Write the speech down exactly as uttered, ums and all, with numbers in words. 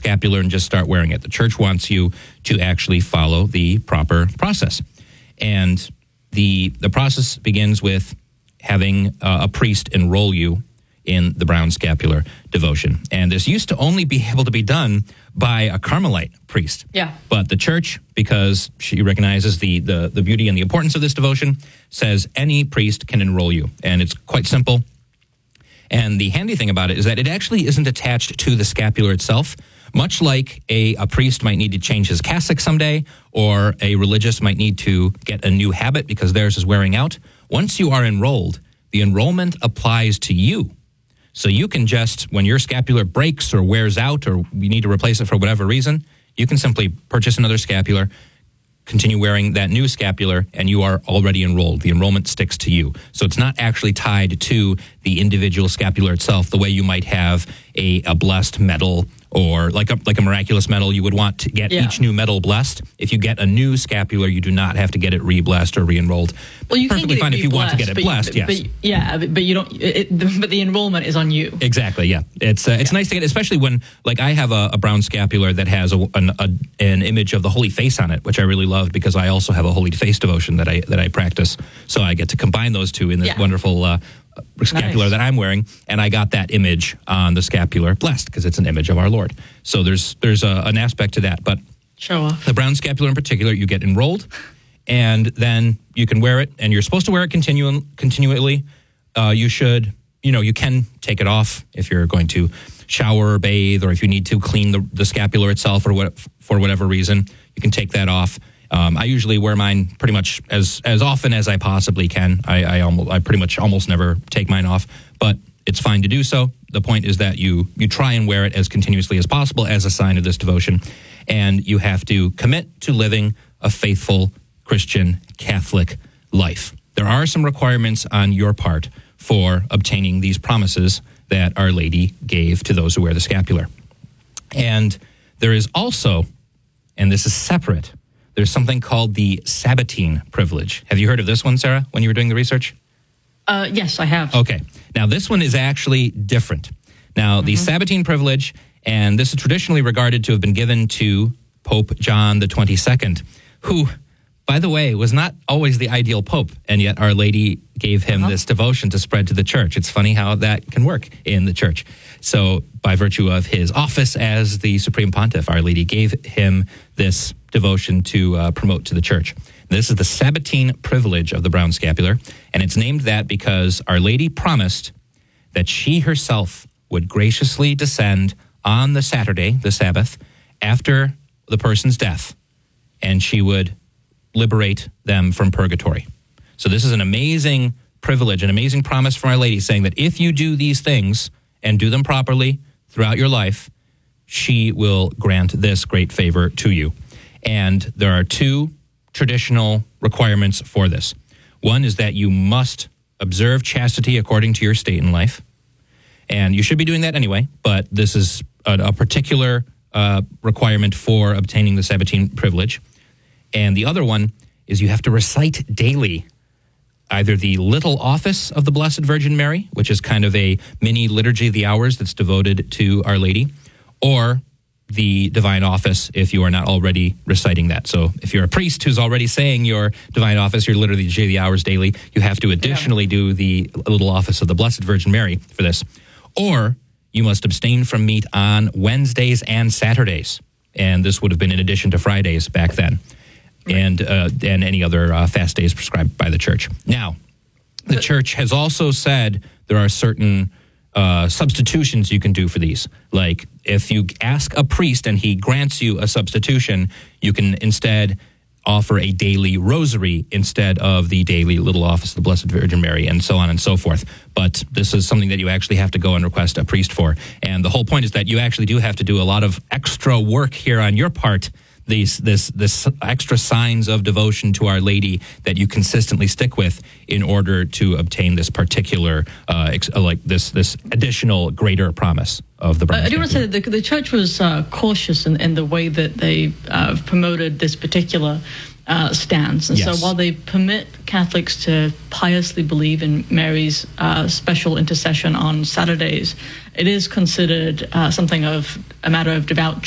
scapular and just start wearing it. The church wants you to actually follow the proper process. And the the process begins with having uh, a priest enroll you in the brown scapular devotion. And this used to only be able to be done by a Carmelite priest. Yeah. But the church, because she recognizes the, the, the beauty and the importance of this devotion, says any priest can enroll you. And it's quite simple. And the handy thing about it is that it actually isn't attached to the scapular itself, much like a, a priest might need to change his cassock someday, or a religious might need to get a new habit because theirs is wearing out. Once you are enrolled, the enrollment applies to you. So you can just, when your scapular breaks or wears out or you need to replace it for whatever reason, you can simply purchase another scapular, continue wearing that new scapular, and you are already enrolled. The enrollment sticks to you. So it's not actually tied to the individual scapular itself, the way you might have a, a blessed medal or like a like a miraculous medal. You would want to get yeah. each new medal blessed. If you get a new scapular, you do not have to get it re-blessed or re-enrolled. Well, you perfectly can fine if you want to get it but, blessed. But, yes, but, yeah, but, but you don't. It, but the enrollment is on you. Exactly. Yeah, it's uh, it's yeah. nice to get, especially when like I have a, a brown scapular that has a, an, a, an image of the Holy Face on it, which I really love because I also have a Holy Face devotion that I that I practice. So I get to combine those two in this yeah. wonderful uh, scapular nice. that I'm wearing, and I got that image on the scapular blessed because it's an image of our Lord. So there's there's a, an aspect to that. But sure. the brown scapular in particular, you get enrolled, and then you can wear it, and you're supposed to wear it continu- continually. Uh, you should, you know, you can take it off if you're going to shower or bathe, or if you need to clean the, the scapular itself or what, for whatever reason, you can take that off. Um, I usually wear mine pretty much as, as often as I possibly can. I I, almost, I pretty much almost never take mine off, but it's fine to do so. The point is that you you try and wear it as continuously as possible as a sign of this devotion, and you have to commit to living a faithful Christian Catholic life. There are some requirements on your part for obtaining these promises that Our Lady gave to those who wear the scapular. And there is also, and this is separate, there's something called the Sabbatine privilege. Have you heard of this one, Sarah, when you were doing the research? Uh, yes, I have. Okay. Now, this one is actually different. Now, mm-hmm. the Sabbatine privilege, and this is traditionally regarded to have been given to Pope John the twenty-second, who, by the way, was not always the ideal pope, and yet Our Lady gave him uh-huh. this devotion to spread to the church. It's funny how that can work in the church. So, by virtue of his office as the Supreme Pontiff, Our Lady gave him this devotion to uh, promote to the church. This is the Sabbatine privilege of the brown scapular, and it's named that because Our Lady promised that she herself would graciously descend on the Saturday, the Sabbath, after the person's death, and she would liberate them from purgatory. So this is an amazing privilege, an amazing promise from Our Lady, saying that if you do these things and do them properly throughout your life, she will grant this great favor to you. And there are two traditional requirements for this. One is that you must observe chastity according to your state in life. And you should be doing that anyway, but this is a, a particular uh, requirement for obtaining the Sabbatine privilege. And the other one is you have to recite daily either the Little Office of the Blessed Virgin Mary, which is kind of a mini Liturgy of the Hours that's devoted to Our Lady, or the Divine Office if you are not already reciting that. So if you're a priest who's already saying your Divine Office, your Liturgy of the Hours daily, you have to additionally yeah. do the Little Office of the Blessed Virgin Mary for this. Or you must abstain from meat on Wednesdays and Saturdays. And this would have been in addition to Fridays back then. Right. And uh, and any other uh, fast days prescribed by the church. Now, the but, church has also said there are certain uh, substitutions you can do for these. Like if you ask a priest and he grants you a substitution, you can instead offer a daily rosary instead of the daily Little Office of the Blessed Virgin Mary, and so on and so forth. But this is something that you actually have to go and request a priest for. And the whole point is that you actually do have to do a lot of extra work here on your part, these this this extra signs of devotion to Our Lady that you consistently stick with in order to obtain this particular, uh, ex- like this this additional greater promise of the brown I do want to say that the, the church was uh, cautious in, in the way that they uh, promoted this particular uh, stance. And yes. so while they permit Catholics to piously believe in Mary's uh, special intercession on Saturdays, it is considered uh, something of a matter of devout